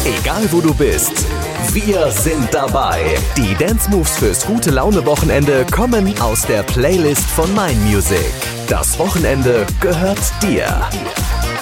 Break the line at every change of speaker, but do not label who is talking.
Egal wo du bist, wir sind dabei. Die Dance Moves fürs gute Laune-Wochenende kommen aus der Playlist von Mein Music. Das Wochenende gehört dir.